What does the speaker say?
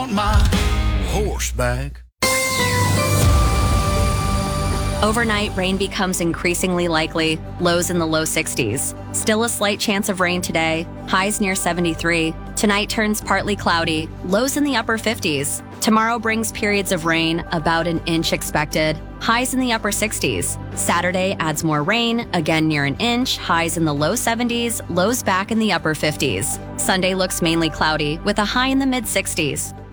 on my horseback. Overnight, rain becomes increasingly likely, lows in the low 60s. Still a slight chance of rain today, highs near 73. Tonight turns partly cloudy, lows in the upper 50s. Tomorrow brings periods of rain, about an inch expected, highs in the upper 60s. Saturday adds more rain, again near an inch, highs in the low 70s, lows back in the upper 50s. Sunday looks mainly cloudy, with a high in the mid 60s.